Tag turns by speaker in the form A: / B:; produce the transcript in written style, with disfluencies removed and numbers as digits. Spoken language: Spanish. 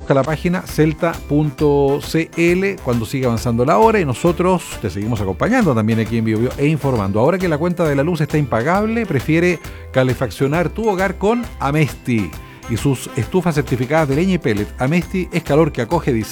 A: busca la página celta.cl cuando sigue avanzando la hora y nosotros te seguimos acompañando también aquí en BioBio e informando. Ahora que la cuenta de la luz está impagable, prefiere calefaccionar tu hogar con Amesti y sus estufas certificadas de leña y pellet. Amesti es calor que acoge, dice.